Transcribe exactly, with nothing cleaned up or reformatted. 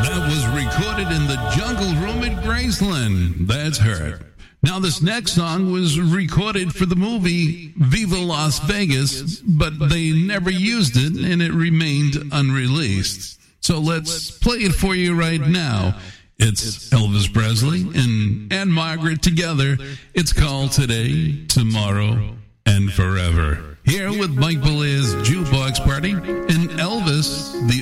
That was recorded in the Jungle Room at Graceland. That's her. Now, this next song was recorded for the movie Viva Las Vegas, but they never used it, and it remained unreleased. So let's play it for you right now. It's Elvis Presley and Anne Margaret together. It's called Today, Tomorrow, and Forever. Here with Mike Bollea's Jukebox Party and Elvis, the